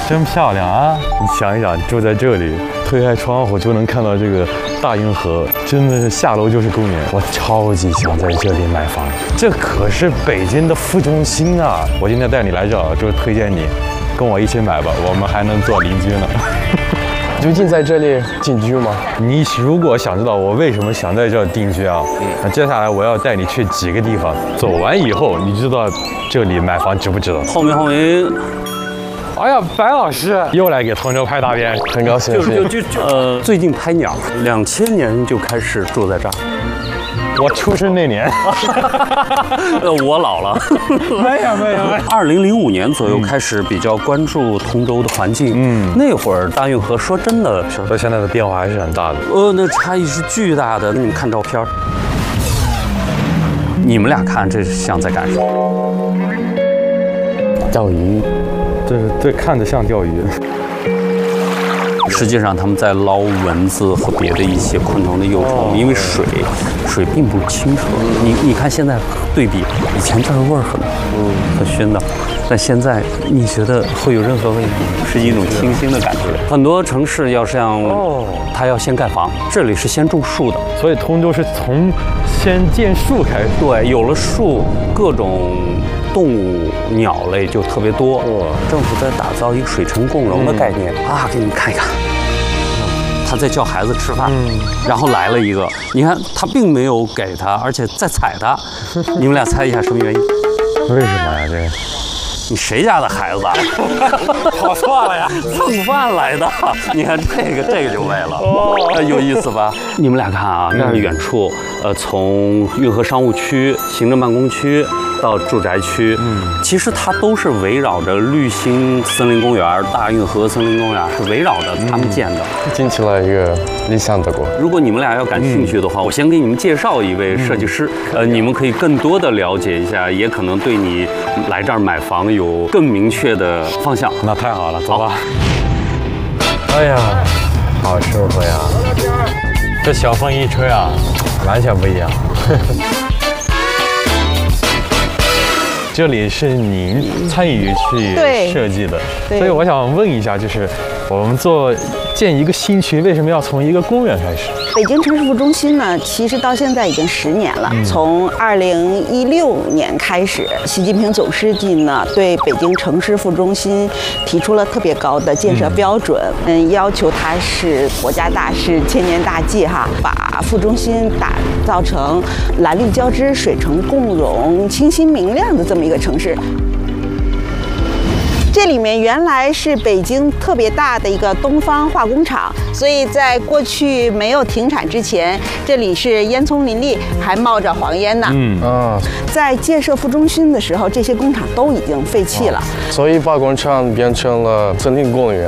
真漂亮啊！你想一想，住在这里，推开窗户就能看到这个大运河，真的是下楼就是公园。我超级想在这里买房，这可是北京的副中心啊！我今天带你来这儿，就是推荐你跟我一起买吧，我们还能做邻居呢。 究竟在这里定居吗？ 你如果想知道我为什么想在这儿定居啊，那接下来我要带你去几个地方，走完以后你知道这里买房值不值得。 后面。 哎呀，白老师又来给通州拍大片， 很高兴。 最近拍鸟，2000年就开始住在这儿。 我出生那年， 我老了， 没有。 2005年左右开始比较关注通州的环境，那会儿大运河说真的， 到现在的变化还是很大的。 那差异是巨大的。你们看照片，你们俩看这像在干什么？ 钓鱼。 这看着像钓鱼。 实际上他们在捞蚊子和别的一些昆虫的幼虫，因为水并不清澈。你看现在对比，以前这儿味儿很熏的，但现在你觉得会有任何问题？是一种清新的感觉。很多城市要像它要先盖房，这里是先种树的， 所以通州是从先建树开始。 对，有了树，各种动物、鸟类就特别多。政府在打造一个水城共荣的概念啊，给你们看一看。他在叫孩子吃饭，然后来了一个，你看他并没有给他，而且在踩他。你们俩猜一下什么原因？ 为什么呀？这个你谁家的孩子？ 跑错了呀， 蹭饭来的。你看这个就为了，有意思吧？你们俩看啊，那是远处，从运河商务区、行政办公区到住宅区，其实它都是围绕着绿心森林公园、大运河森林公园是围绕着他们建的。 听起来一个理想的国。 如果你们俩要感兴趣的话，我先给你们介绍一位设计师，你们可以更多的了解一下，也可能对你来这儿买房有更明确的方向。 那太好了，走吧。哎呀，好舒服呀！这小风一吹啊，完全不一样。这里是您参与去设计的，所以我想问一下，就是我们建一个新区，为什么要从一个公园开始？ 北京城市副中心呢，其实到现在已经10年了。从2016年开始，习近平总书记呢对北京城市副中心提出了特别高的建设标准，要求它是国家大事、千年大计哈，把副中心打造成蓝绿交织、水城共融、清新明亮的这么一个城市。这里面原来是北京特别大的一个东方化工厂，所以在过去没有停产之前，这里是烟囱林立，还冒着黄烟呢。在建设副中心的时候，这些工厂都已经废弃了， 所以化工厂变成了森林公园。